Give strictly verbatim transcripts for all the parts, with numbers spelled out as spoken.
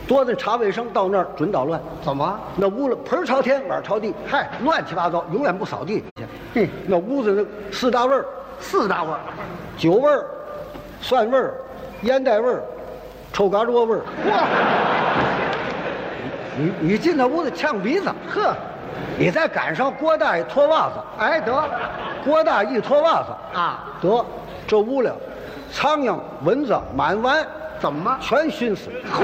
多的查卫生到那儿准捣乱。 怎么？ 那屋里盆朝天，碗朝地，嗨，乱七八糟，永远不扫地。 嗯， 那屋子那四大味儿， 四大味儿， 酒味儿、蒜味儿、烟袋味儿、臭嘎窝味儿。 哇！ 你你进那屋子呛鼻子， 呵， 你再赶上郭大爷脱袜子， 哎得， 郭大爷一脱袜子啊， 得这屋里苍蝇、蚊子满完， 怎么？ 全熏死。 嚯！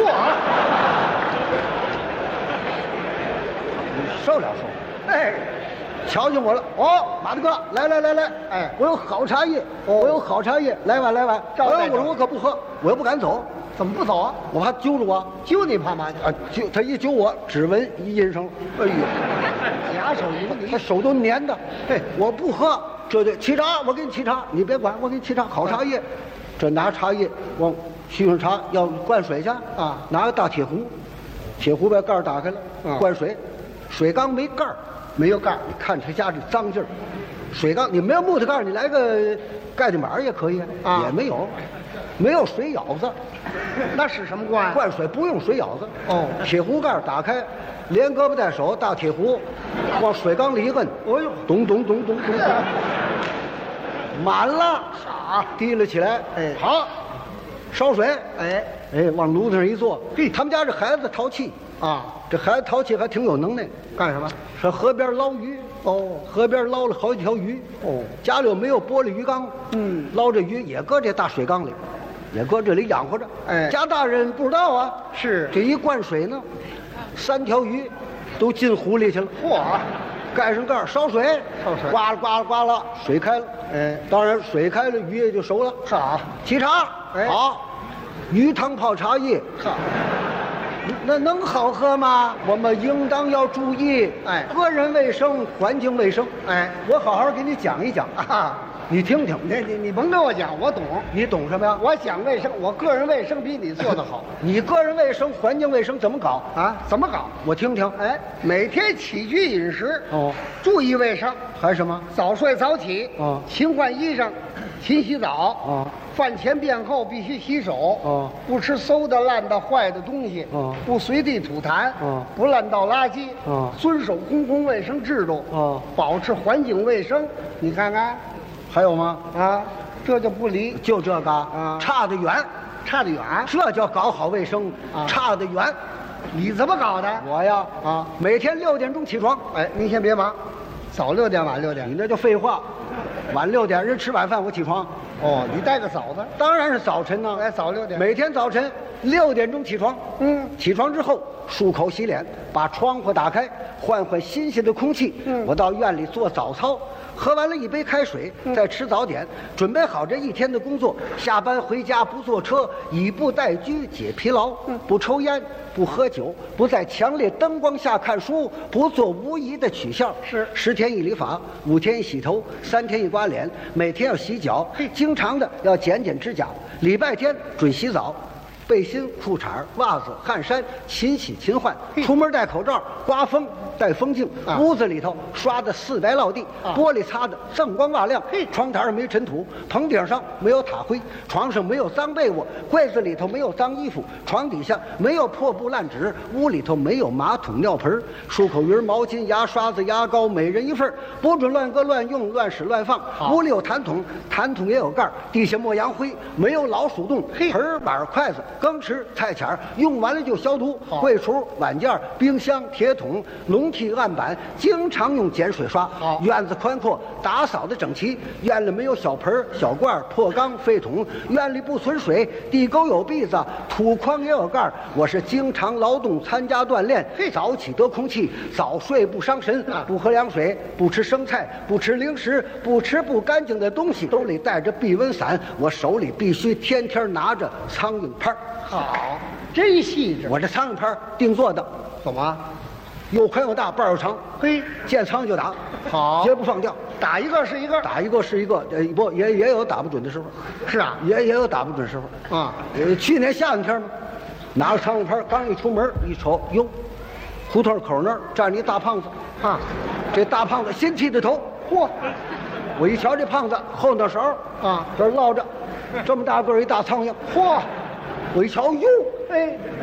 你受了受？ 哎， 瞧见我了哦，马大哥，来来来来， 哎我有好茶叶， 哦我有好茶叶，来碗来碗。哎，我说招待招待我可不喝，我又不敢走， 怎么不走啊？ 我怕揪着我揪你怕嘛去？ 啊，揪他一揪我，指纹一印上了。哎呦， 假手一个他手都粘的。嘿，我不喝，这对沏茶，我给你沏茶，你别管，我给你沏茶，好茶叶。这拿茶叶往沏上茶，要灌水去啊， 拿个大铁壶，铁壶把盖儿打开了， 嗯灌水，水缸没盖儿。 没有盖儿， 你看他家这脏劲儿，水缸你没有木头盖儿，你来个盖的板儿也可以啊也没有，没有水舀子， 那是什么灌？ 灌水不用水舀子。 哦铁壶盖儿打开，连胳膊带手，大铁壶，往水缸里一摁， 哎呦， 咚咚咚咚咚咚，满了， 好， 提了起来， 哎好，烧水， 哎哎，往炉子上一坐，嘿，他们家这孩子淘气， 啊， 这孩子淘气还挺有能耐， 干什么？ 上河边捞鱼。 哦河边捞了好几条鱼， 哦， 家里又没有玻璃鱼缸， 嗯捞这鱼也搁这大水缸里，也搁这里养活着。 哎家大人不知道啊， 是这一灌水呢，三条鱼都进湖里去了。 嚯， 盖上盖儿烧水， 烧水呱啦呱啦呱啦，水开了。 哎当然水开了，鱼也就熟了。 好， 沏茶， 哎好，鱼汤泡茶叶， 好， 那能好喝吗？我们应当要注意， 哎个人卫生、环境卫生。 哎我好好给你讲一讲， 啊， 你听听。 你你你甭跟我讲，我懂。 你懂什么呀？ 我讲卫生，我个人卫生比你做得好你个人卫生、环境卫生怎么搞？ 啊？怎么搞？ 我听听。 哎，每天起居饮食哦， 注意卫生， 还什么？ 早睡早起， 哦勤换衣裳，勤洗澡， 哦， 饭前便后必须洗手， 哦， 不吃馊的、烂的、坏的东西， 哦不随地吐痰， 哦不乱倒垃圾， 哦遵守公共卫生制度， 哦保持环境卫生。你看看， 还有吗？ 啊，这就不离， 就这个啊差得远， 差得远。 这叫搞好卫生， 啊差得远。 你怎么搞的？ 我呀， 啊， 每天六点钟起床。 哎，您先别忙，早六点晚六点你。那叫废话，晚六点人吃晚饭我起床， 哦，你带个早的， 当然是早晨呢。 哎，早六点。 每天早晨六点钟起床， 嗯起床之后漱口洗脸，把窗户打开，换换新鲜的空气。 嗯我到院里做早操，喝完了一杯开水，再吃早点，准备好这一天的工作。下班回家不坐车，以步代居解疲劳。不抽烟，不喝酒，不在强烈灯光下看书，不做无益的取笑。 是十天一理发，五天一洗头，三天一刮脸，每天要洗脚，经常的要剪剪指甲，礼拜天准洗澡。背心、裤衩、袜子、汗衫，勤洗勤换。出门戴口罩，刮风戴风镜。 啊屋子里头刷的四白落地， 啊玻璃擦的锃光瓦亮。窗台上没尘土，棚顶上没有塔灰，床上没有脏被窝，柜子里头没有脏衣服，床底下没有破布烂纸，屋里头没有马桶尿盆，漱口鱼、毛巾、牙刷子、牙膏，每人一份，不准乱搁乱用、乱使乱放。屋里有痰桶，痰桶也有盖儿，地下没扬灰，没有老鼠洞。盆碗筷子。羹匙、菜钱用完了就消毒。柜橱、碗件、冰箱、铁桶、笼屉、案板，经常用碱水刷。 好， 院子宽阔，打扫的整齐。院里没有小盆、小罐、破缸、废桶。院里不存水，地沟有篦子，土筐也有盖儿。我是经常劳动，参加锻炼，早起得空气，早睡不伤神，不喝凉水，不吃生菜，不吃零食，不吃不干净的东西，兜里带着避蚊伞，我手里必须天天拿着苍蝇拍儿。 好，真细致。 我这苍蝇拍儿定做的， 怎么？ 又宽又大，把儿又长， 嘿， 见苍蝇就打， 好绝不放掉， 打一个是一个。 打一个是一个，呃，不也也有打不准的时候， 是啊， 也也有打不准时候。 啊， 呃，去年夏天嘛，拿着苍蝇拍儿刚一出门一瞅，哟，胡同口那儿站着一大胖子， 啊， 这大胖子先剃的头， 嚯， 我一瞧这胖子后脑勺啊这儿落着这么大个儿一大苍蝇， 嚯， 我一瞧，哟， 哎，